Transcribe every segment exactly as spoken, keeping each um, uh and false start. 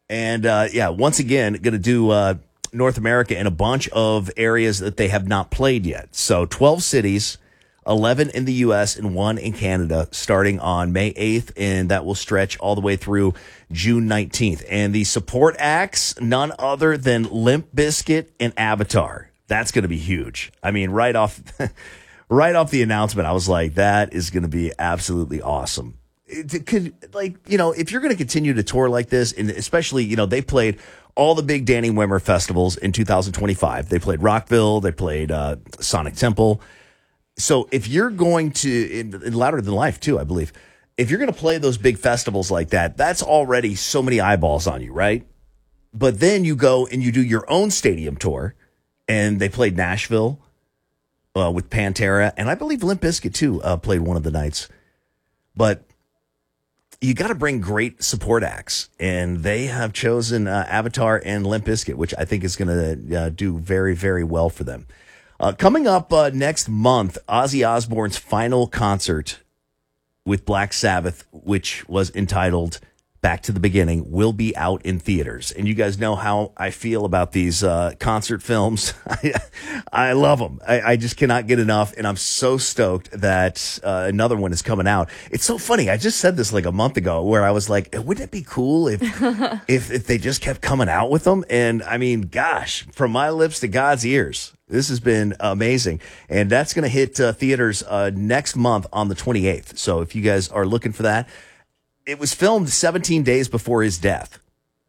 And, uh, yeah, once again, going to do uh, North America in a bunch of areas that they have not played yet. So twelve cities, eleven in the U S and one in Canada, starting on May eighth, and that will stretch all the way through June nineteenth. And the support acts, none other than Limp Bizkit and Avatar. That's going to be huge. I mean, right off, right off the announcement, I was like, that is going to be absolutely awesome. It could, like, you know, if you're going to continue to tour like this, and especially, you know, they played all the big Danny Wimmer festivals in two thousand twenty-five. They played Rockville. They played uh, Sonic Temple. So if you're going to, in, in Louder Than Life too, I believe, if you're going to play those big festivals like that, that's already so many eyeballs on you, right? But then you go and you do your own stadium tour, and they played Nashville uh, with Pantera, and I believe Limp Bizkit too uh, played one of the nights. But you got to bring great support acts, and they have chosen uh, Avatar and Limp Bizkit, which I think is going to uh, do very, very well for them. Uh, coming up uh, next month, Ozzy Osbourne's final concert with Black Sabbath, which was entitled Back to the Beginning, will be out in theaters. And you guys know how I feel about these uh, concert films. I, I love them. I, I just cannot get enough, and I'm so stoked that uh, another one is coming out. It's so funny. I just said this like a month ago, where I was like, wouldn't it be cool if if, if they just kept coming out with them? And I mean, gosh, from my lips to God's ears, this has been amazing. And that's going to hit uh, theaters uh, next month on the twenty-eighth. So if you guys are looking for that, it was filmed seventeen days before his death.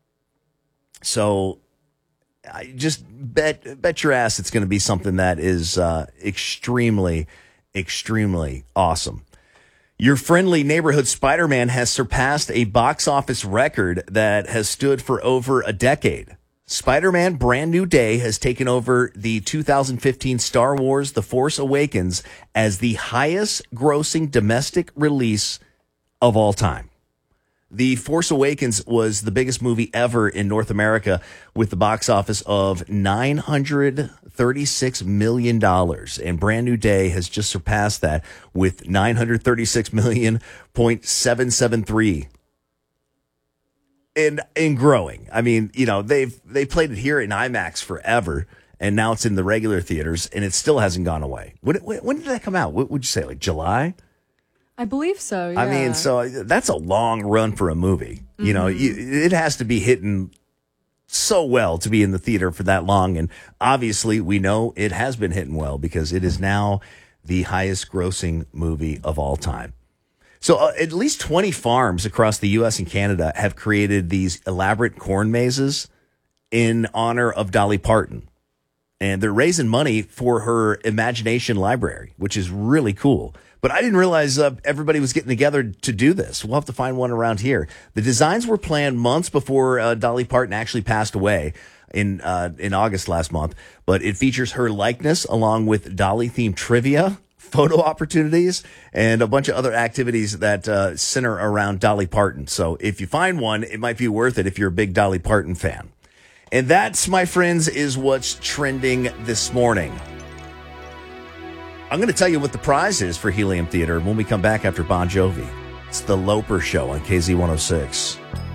So I just bet bet your ass it's going to be something that is uh, extremely, extremely awesome. Your friendly neighborhood Spider-Man has surpassed a box office record that has stood for over a decade. Spider-Man Brand New Day has taken over the two thousand fifteen Star Wars The Force Awakens as the highest grossing domestic release of all time. The Force Awakens was the biggest movie ever in North America, with the box office of nine hundred thirty-six million dollars. And Brand New Day has just surpassed that with nine hundred thirty-six million point seven seven three. And, and growing. I mean, you know, they've they played it here in IMAX forever, and now it's in the regular theaters, and it still hasn't gone away. When, when did that come out? What would you say, like July? I believe so, yeah. I mean, so that's a long run for a movie. Mm-hmm. You know, you, it has to be hitting so well to be in the theater for that long. And obviously, we know it has been hitting well because it is now the highest grossing movie of all time. So uh, at least twenty farms across the U S and Canada have created these elaborate corn mazes in honor of Dolly Parton. And they're raising money for her Imagination Library, which is really cool. But I didn't realize uh, everybody was getting together to do this. We'll have to find one around here. The designs were planned months before uh, Dolly Parton actually passed away in uh, in August last month. But it features her likeness along with Dolly-themed trivia, photo opportunities, and a bunch of other activities that uh, center around Dolly Parton. So if you find one, it might be worth it if you're a big Dolly Parton fan. And that's, my friends, is what's trending this morning. I'm going to tell you what the prize is for Helium Theater when we come back after Bon Jovi. It's the Loper Show on K Z one oh six.